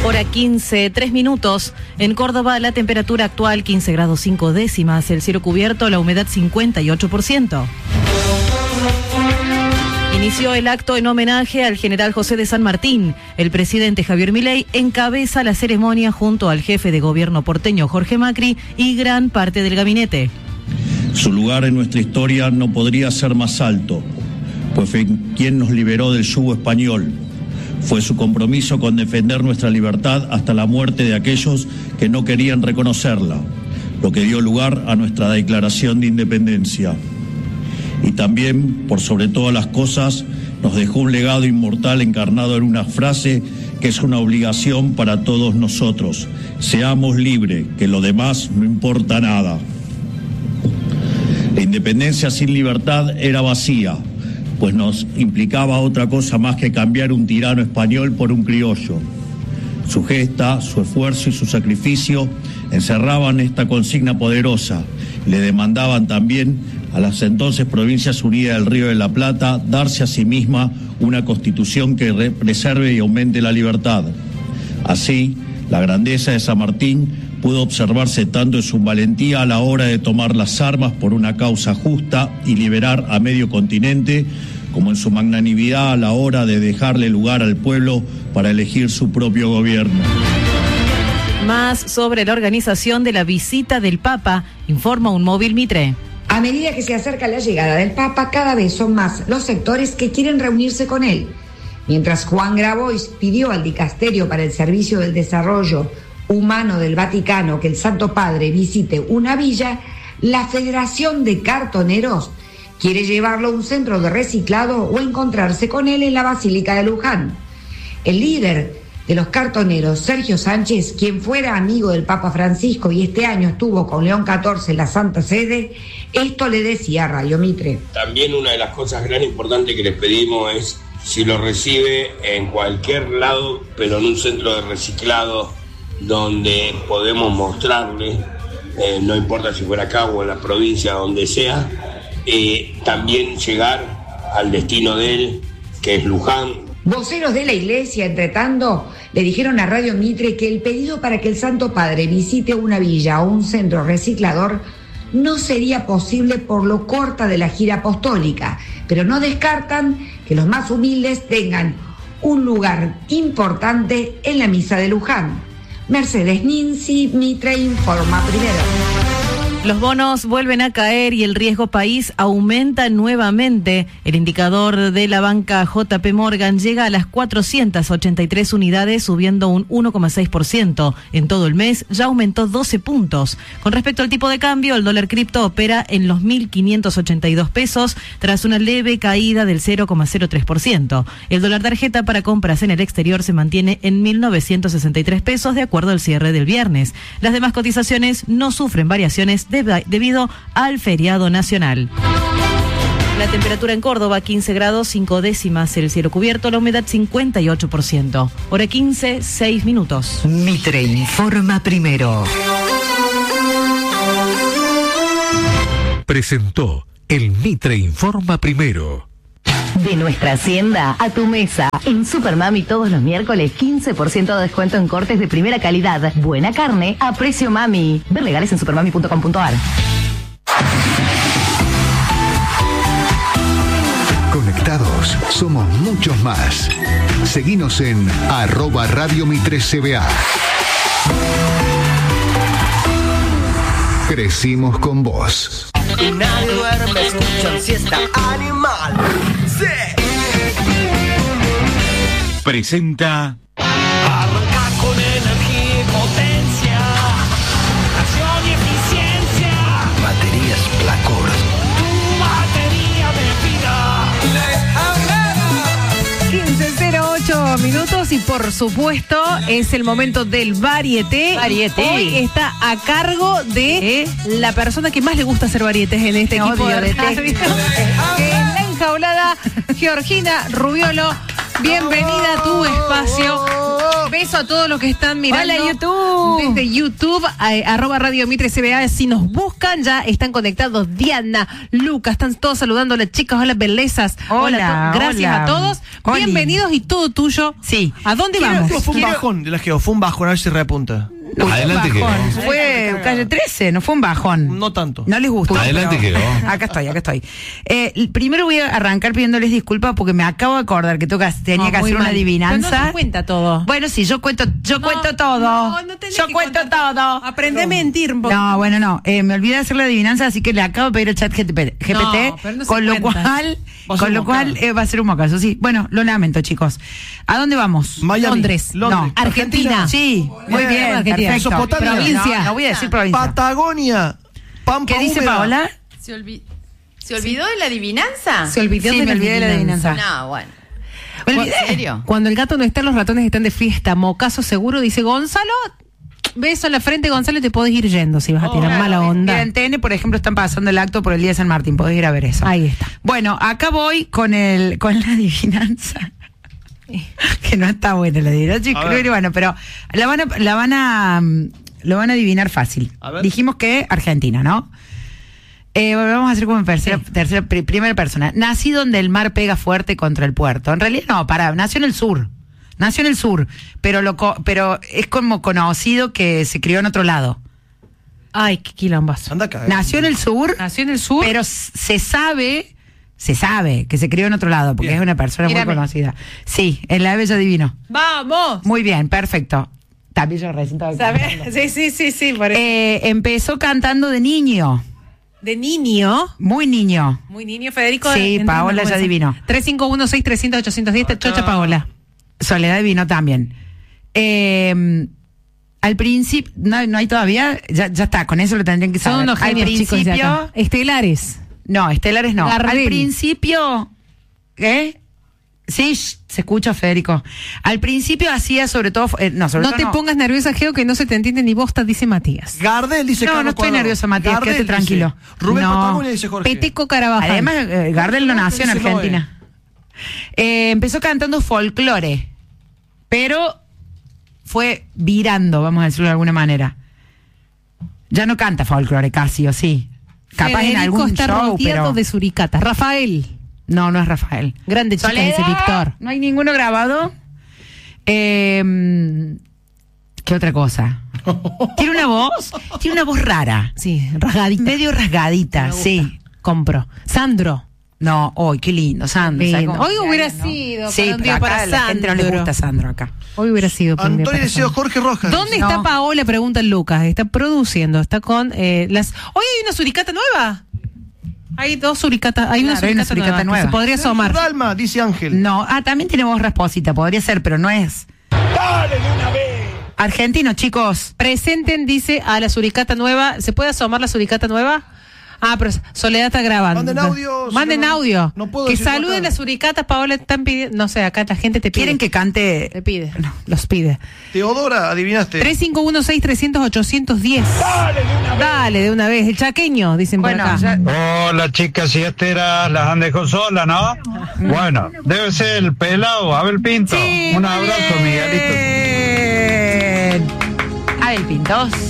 Hora 15, 3 minutos. En Córdoba, la temperatura actual 15 grados 5 décimas. El cielo cubierto, la humedad 58%. Inició el acto en homenaje al general José de San Martín. El presidente Javier Milei encabeza la ceremonia junto al jefe de gobierno porteño Jorge Macri y gran parte del gabinete. Su lugar en nuestra historia no podría ser más alto, pues fue quien nos liberó del yugo español. Fue su compromiso con defender nuestra libertad hasta la muerte de aquellos que no querían reconocerla, lo que dio lugar a nuestra declaración de independencia. Y también, por sobre todas las cosas, nos dejó un legado inmortal encarnado en una frase que es una obligación para todos nosotros: seamos libres, que lo demás no importa nada. La independencia sin libertad era vacía, pues nos implicaba otra cosa más que cambiar un tirano español por un criollo. Su gesta, su esfuerzo y su sacrificio encerraban esta consigna poderosa. Le demandaban también a las entonces Provincias Unidas del Río de la Plata darse a sí misma una constitución que preserve y aumente la libertad. Así, la grandeza de San Martín pudo observarse tanto en su valentía a la hora de tomar las armas por una causa justa y liberar a medio continente, como en su magnanimidad a la hora de dejarle lugar al pueblo para elegir su propio gobierno. Más sobre la organización de la visita del Papa, informa un móvil Mitre. A medida que se acerca la llegada del Papa, cada vez son más los sectores que quieren reunirse con él. Mientras Juan Grabois pidió al Dicasterio para el Servicio del Desarrollo Humano del Vaticano que el Santo Padre visite una villa, la Federación de Cartoneros quiere llevarlo a un centro de reciclado o encontrarse con él en la Basílica de Luján. El líder de los cartoneros, Sergio Sánchez, quien fuera amigo del Papa Francisco y este año estuvo con León XIV en la Santa Sede, esto le decía a Radio Mitre. También una de las cosas gran importantes que les pedimos es si lo recibe en cualquier lado, pero en un centro de reciclado donde podemos mostrarle, no importa si fuera acá o en la provincia, donde sea, también llegar al destino de él, que es Luján. Voceros de la Iglesia, entre tanto, le dijeron a Radio Mitre que el pedido para que el Santo Padre visite una villa o un centro reciclador no sería posible por lo corta de la gira apostólica, pero no descartan que los más humildes tengan un lugar importante en la misa de Luján. Mercedes Ninzi, Mitre informa primero. Los bonos vuelven a caer y el riesgo país aumenta nuevamente. El indicador de la banca JP Morgan llega a las 483 unidades, subiendo un 1,6%. En todo el mes ya aumentó 12 puntos. Con respecto al tipo de cambio, el dólar cripto opera en los 1.582 pesos, tras una leve caída del 0,03%. El dólar tarjeta para compras en el exterior se mantiene en 1.963 pesos, de acuerdo al cierre del viernes. Las demás cotizaciones no sufren variaciones debido al feriado nacional. La temperatura en Córdoba 15 grados 5 décimas, el cielo cubierto, la humedad 58%. Hora 15, 6 minutos. Mitre informa primero. Presentó el Mitre informa primero. De nuestra hacienda a tu mesa. En Supermami todos los miércoles 15% de descuento en cortes de primera calidad. Buena carne a precio mami. Ver legales en supermami.com.ar. Conectados somos muchos más. Seguinos en @Radio Mitre CBA. Crecimos con vos. Y nadie duerme, escuchan siesta animal. Sí. Presenta. Arranca con energía y potencia, acción y eficiencia. Baterías Placor. Tu batería de vida. 15:08 minutos y por supuesto es el momento del varieté. Hoy está a cargo de la persona que más le gusta hacer varietés en este equipo de radio, que es la enjaulada Georgina Rubiolo. Bienvenida a tu espacio. Beso a todos los que están mirando. Hola, YouTube. Desde YouTube, @Radio Mitre CBA. Si nos buscan, ya están conectados Diana, Lucas, están todos saludando a las chicas. Hola, bellezas. Hola, gracias hola. a todos. Oli. Bienvenidos y todo tuyo. Sí. ¿A dónde vamos? Fue un bajón de la Geo, fue un bajón, a ver si repunta. No fue un Adelante bajón, quedó. fue Calle 13, no fue un bajón. No tanto. No les gustó. Adelante pero- quedó. Acá estoy. Primero voy a arrancar pidiéndoles disculpas porque me acabo de acordar que tenía que muy hacer una mal. adivinanza. Pero no se cuenta todo. Bueno, sí, yo cuento todo. no tenés Yo que cuento contar todo. Aprende a mentir un poco. No, bueno, no. Me olvidé de hacer la adivinanza, así que le acabo de pedir al chat GPT. pero no se con lo cuenta. cual va a ser un mocazo. Sí, bueno, lo lamento, chicos. ¿A dónde vamos? Miami, Londres. No. Argentina. Sí, muy bien. Argentina. Perfecto. Mesopotamia. Provincia. No voy a decir provincia. Patagonia. Pampa ¿Qué dice húmeda. Paola? ¿Se olvidó de la adivinanza? Se olvidó Sí, de me olvidé de la adivinanza. No, bueno. Me ¿En olvidé. serio? Cuando el gato no está, los ratones están de fiesta. Mocaso seguro, dice Gonzalo. Beso en la frente, Gonzalo, y te podés ir yendo si vas a tirar mala onda. Mira, en TN, por ejemplo, están pasando el acto por el Día de San Martín. Podés ir a ver eso. Ahí está. Bueno, acá voy con la adivinanza. Que no está buena la adivinanza. A ver. Pero bueno, pero lo van a adivinar fácil. A ver. Dijimos que Argentina, ¿no? Vamos a hacer como en primera persona. Nací donde el mar pega fuerte contra el puerto. En realidad no, nació en el sur. Pero es como conocido que se crió en otro lado. Ay, qué quilombas. Anda acá. Nació en el sur, pero se sabe que se crió en otro lado, porque Bien. es una persona Mírame. muy conocida. Sí, en la Bella Divino. ¡Vamos! Muy bien, perfecto. También yo recién estaba cantando. Sí. Por eso. Empezó cantando de niño, De niño. muy niño. Muy niño, Federico. Sí, entra en Paola ya vergüenza. adivinó. 351-6300-810, Chocha Paola. Soledad adivinó también. Al principio, no hay todavía, ya está, con eso lo tendrían que saber. Son unos Al genios, chicos, de principio, acá. Estelares. no, estelares no. Gardel. Al principio, ¿qué? Sí, se escucha, Federico. Al principio hacía sobre todo, No todo te pongas nerviosa, Geo, que no se te entiende ni bosta, dice Matías. Gardel dice No, Carlos no estoy Cuadrado. nerviosa, Matías, Gardel quédate dice. tranquilo. Rubén No. Patagonia dice Jorge. Peteco Carabajal. Además, Gardel no nació en Dice Noé. Argentina. Empezó cantando folclore, pero fue virando, vamos a decirlo de alguna manera. Ya no canta folclore casi, o sí. Capaz en Federico algún está show, rodeado pero de suricatas. Rafael. no es Rafael. Grande chica, Soledad, dice Víctor. ¿No hay ninguno grabado? ¿Qué otra cosa? Tiene una voz rara. Sí, rasgadita. Medio rasgadita, sí. Compro. Sandro. No, hoy qué lindo, Sandro. ¿sabes Lindo. cómo Hoy se hubiera llama, no? sido Sí, para un pero día acá para a la gente no le Sandro. gusta Sandro acá. Hoy hubiera sido para un día Antonio para Deseo Sandro. Jorge Rojas. ¿Dónde dice. está No. Paola? Pregunta Lucas. Está produciendo. Está con las. Hoy hay una suricata nueva. Hay dos suricatas. Hay una Claro, hay una suricata, suricata nueva. que nueva. se podría asomar. Dalma, dice Ángel. No, también tiene voz rasposita, podría ser, pero no es. ¡Dale de una vez! Argentino, chicos. Presenten, dice, a la suricata nueva. ¿Se puede asomar la suricata nueva? Ah, pero Soledad está grabando. Manden audio, si Manden no, audio. no puedo que decir saluden acá. las suricatas, Paola. Están pidiendo. No sé, acá la gente te pide. ¿Quieren que cante? Te pide. No, los pide. Teodora, adivinaste. 351-6300-810. Dale de una vez. El chaqueño, dicen por Bueno, acá. ya- Hola chicas siesteras, las han dejado solas, ¿no? Bueno, debe ser el pelado, Abel Pinto. Sí, Un muy abrazo, bien. Miguelito. Abel Pintos.